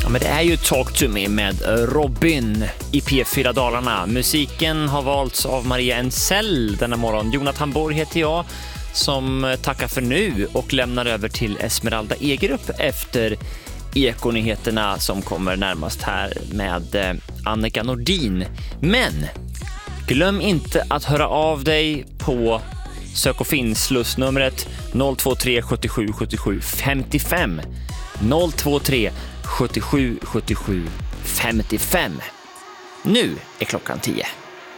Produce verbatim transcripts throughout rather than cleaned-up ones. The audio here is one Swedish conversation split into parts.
Ja, men det är ju Talk to me med Robin i P fyra Dalarna. Musiken har valts av Maria Ensell denna morgon. Jonathan Borg heter jag som tackar för nu och lämnar över till Esmeralda Egerup efter Ekonyheterna som kommer närmast här med Annika Nordin. Men glöm inte att höra av dig på Sök och finn slussnumret noll två tre sjuttiosju sjuttiosju femtiofem noll två tre sjuttiosju sjuttiosju femtiofem. Nu är klockan tio.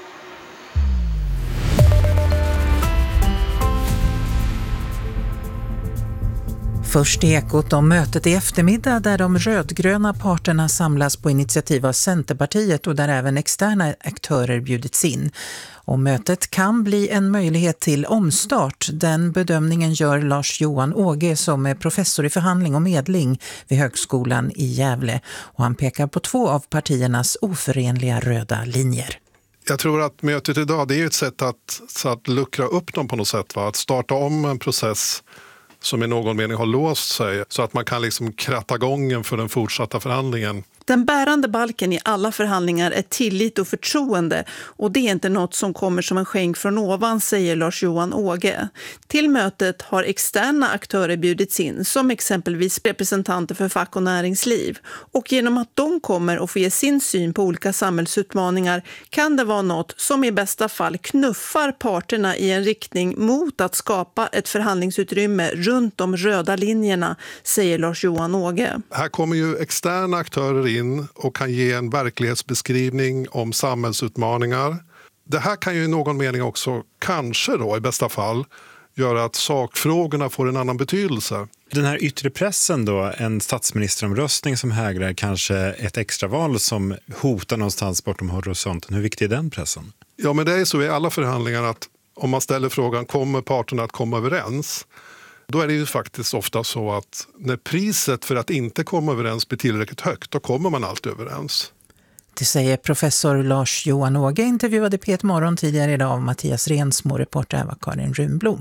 Först i Ekot om mötet i eftermiddag där de rödgröna parterna samlas på initiativ av Centerpartiet och där även externa aktörer bjudits in. Och mötet kan bli en möjlighet till omstart. Den bedömningen gör Lars-Johan Åge som är professor i förhandling och medling vid Högskolan i Gävle. Och han pekar på två av partiernas oförenliga röda linjer. Jag tror att mötet idag det är ett sätt att, så att luckra upp dem på något sätt. Va? Att starta om en process som i någon mening har låst sig så att man kan liksom kratta gången för den fortsatta förhandlingen. Den bärande balken i alla förhandlingar är tillit och förtroende och det är inte något som kommer som en skänk från ovan, säger Lars-Johan Åge. Till mötet har externa aktörer bjudits in som exempelvis representanter för fack och näringsliv och genom att de kommer och får ge sin syn på olika samhällsutmaningar kan det vara något som i bästa fall knuffar parterna i en riktning mot att skapa ett förhandlingsutrymme runt de röda linjerna, säger Lars-Johan Åge. Här kommer ju externa aktörer in och kan ge en verklighetsbeskrivning om samhällsutmaningar. Det här kan ju i någon mening också, kanske då i bästa fall, göra att sakfrågorna får en annan betydelse. Den här yttre pressen då, en statsministeromröstning som hägrar, kanske ett extraval som hotar någonstans bortom horisonten. Hur viktig är den pressen? Ja, men det är så i alla förhandlingar att om man ställer frågan, kommer parterna att komma överens? Då är det ju faktiskt ofta så att när priset för att inte komma överens blir tillräckligt högt, då kommer man alltid överens. Det säger professor Lars-Johan Åge, intervjuade P ett Morgon tidigare idag av Mattias Rensmo, reporter var Karin Runblom.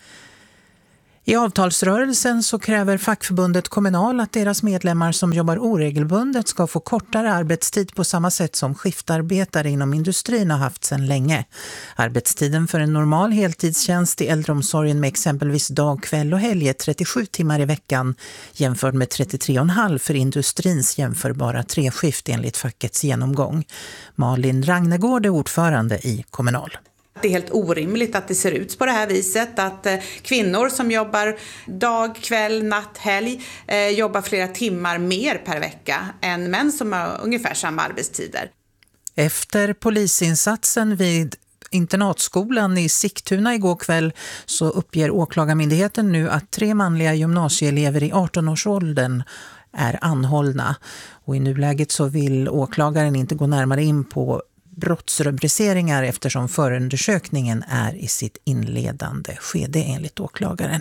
I avtalsrörelsen så kräver fackförbundet Kommunal att deras medlemmar som jobbar oregelbundet ska få kortare arbetstid på samma sätt som skiftarbetare inom industrin har haft sedan länge. Arbetstiden för en normal heltidstjänst i äldreomsorgen med exempelvis dag, kväll och helg är trettiosju timmar i veckan jämfört med trettiotre komma fem för industrins jämförbara treskift enligt fackets genomgång. Malin Ragnegård är ordförande i Kommunal. Det är helt orimligt att det ser ut på det här viset, att eh, kvinnor som jobbar dag, kväll, natt, helg eh, jobbar flera timmar mer per vecka än män som har ungefär samma arbetstider. Efter polisinsatsen vid internatskolan i Sigtuna igår kväll så uppger åklagarmyndigheten nu att tre manliga gymnasieelever i arton-årsåldern är anhållna. Och i nuläget så vill åklagaren inte gå närmare in på brottsrubriceringar eftersom förundersökningen är i sitt inledande skede enligt åklagaren.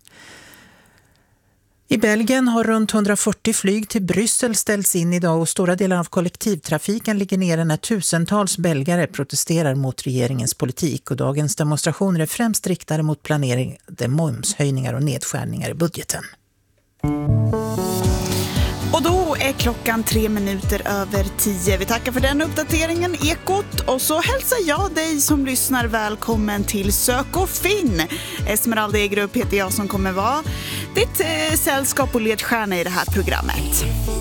I Belgien har runt hundrafyrtio flyg till Bryssel ställts in idag och stora delar av kollektivtrafiken ligger nere när tusentals belgare protesterar mot regeringens politik och dagens demonstrationer är främst riktade mot planerade momshöjningar och nedskärningar i budgeten. Och då är klockan tre minuter över tio. Vi tackar för den uppdateringen, Ekot. Och så hälsar jag dig som lyssnar välkommen till Sök och finn. Esmeralda Egerup heter jag som kommer vara ditt eh, sällskap och ledstjärna i det här programmet.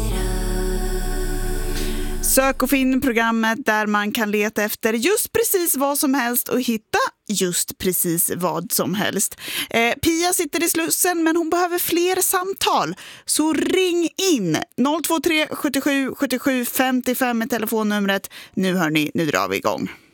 Sök och finn programmet där man kan leta efter just precis vad som helst och hitta just precis vad som helst. Eh, Pia sitter i Slussen men hon behöver fler samtal. Så ring in noll två tre sjuttiosju sjuttiosju femtiofem är telefonnumret. Nu hör ni, nu drar vi igång.